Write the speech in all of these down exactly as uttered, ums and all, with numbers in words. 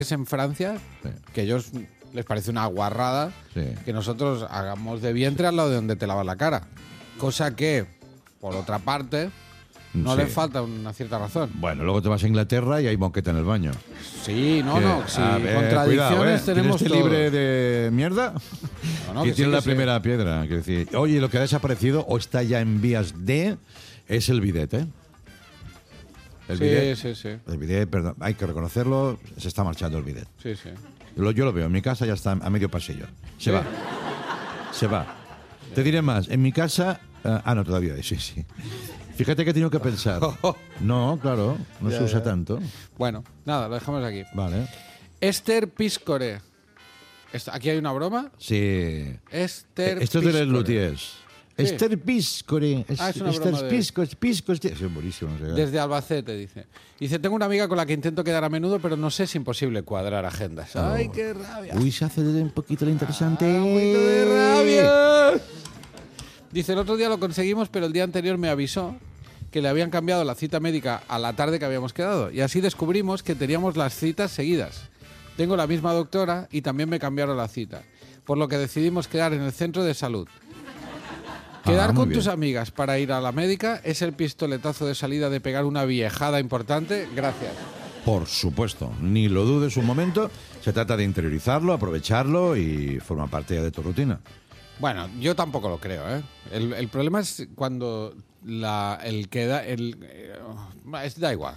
en Francia, sí. que a ellos les parece una guarrada sí. que nosotros hagamos de vientre al lado de donde te lavas la cara. Cosa que, por otra parte, no sí. les falta una cierta razón. Bueno, luego te vas a Inglaterra y hay moqueta en el baño. Sí, no, ¿Qué? no. Sí, ver, contradicciones cuidado, ¿eh? tenemos ¿Tienes todos. libre de mierda? No, no, y que tiene sí, la que primera sí. piedra. Quiero decir, oye, lo que ha desaparecido o está ya en vías de es el bidet, ¿eh? El sí, bidet, sí, sí. El bidet, perdón, hay que reconocerlo, se está marchando el bidet. Sí, sí. Lo, yo lo veo, en mi casa ya está a medio pasillo. Se sí. va. Se va. Sí. Te diré más, en mi casa... Uh, ah, no, todavía, sí, sí. Fíjate que he tenido que pensar. No, claro, no ya, se usa ya. tanto. Bueno, nada, lo dejamos aquí. Vale. Esther Piscore. ¿Aquí hay una broma? Sí. Esther Esto es de Les Luthiers. Sí. Esther Piscore. Ah, es una Esther broma de... Pisco, Pisco, es buenísimo. No sé. Desde Albacete, dice. Dice, tengo una amiga con la que intento quedar a menudo, pero no sé, es imposible cuadrar agendas. Oh. ¡Ay, qué rabia! Uy, se hace un poquito lo interesante. Ah, un poquito de rabia. Dice, el otro día lo conseguimos, pero el día anterior me avisó que le habían cambiado la cita médica a la tarde que habíamos quedado. Y así descubrimos que teníamos las citas seguidas. Tengo la misma doctora y también me cambiaron la cita. Por lo que decidimos quedar en el centro de salud. Quedar ah, con bien. tus amigas para ir a la médica es el pistoletazo de salida de pegar una viejada importante. Gracias. Por supuesto, ni lo dudes un momento. Se trata de interiorizarlo, aprovecharlo y forma parte ya de tu rutina. Bueno, yo tampoco lo creo, ¿eh? El, el problema es cuando la, el queda... El, eh, es, da igual.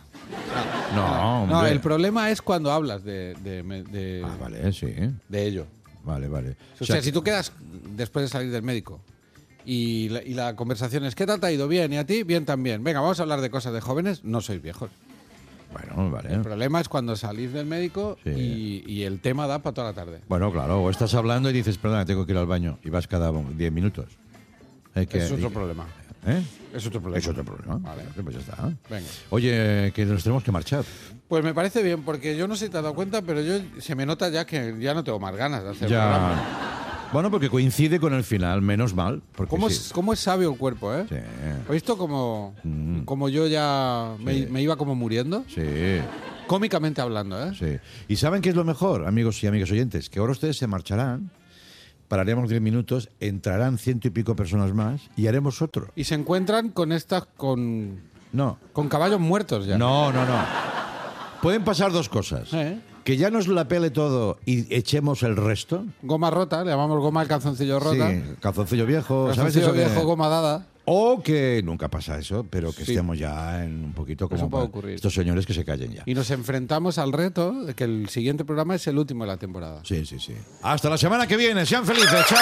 No, no, no, el problema es cuando hablas de... de, de ah, vale, sí. De ello. Vale, vale. O sea, o sea si tú quedas después de salir del médico y la, y la conversación es ¿qué tal te ha ido? Bien, ¿y a ti? Bien también. Venga, vamos a hablar de cosas de jóvenes. No sois viejos. Bueno, vale. El problema es cuando salís del médico sí. y, y el tema da para toda la tarde. Bueno, claro, o estás hablando y dices, perdona, tengo que ir al baño y vas cada diez minutos. Hay que, es otro y, problema. ¿Eh? Es otro problema. Es otro problema. Vale. Pues ya está. Venga. Oye, que nos tenemos que marchar. Pues me parece bien, porque yo no sé si te has dado cuenta, pero yo se me nota ya que ya no tengo más ganas de hacer ya. el programa. Bueno, porque coincide con el final, menos mal. ¿Cómo, sí. es, ¿Cómo es sabio el cuerpo, eh? Sí. ¿Has visto como, mm. como yo ya me, sí. me iba como muriendo? Sí. Cómicamente hablando, ¿eh? Sí. ¿Y saben qué es lo mejor, amigos y amigas oyentes? Que ahora ustedes se marcharán, pararemos diez minutos, entrarán ciento y pico personas más y haremos otro. Y se encuentran con estas, con... No. Con caballos muertos ya. No, no, no. Pueden pasar dos cosas. ¿Eh? Que ya nos la pele todo y echemos el resto. Goma rota, le llamamos goma al calzoncillo rota. Sí, calzoncillo viejo. Calzoncillo ¿sabes eso viejo, que... goma dada. O que nunca pasa eso, pero que sí. estemos ya en un poquito como eso puede ocurrir. Estos señores que se callen ya. Y nos enfrentamos al reto de que el siguiente programa es el último de la temporada. Sí, sí, sí. Hasta la semana que viene. Sean felices. Chao.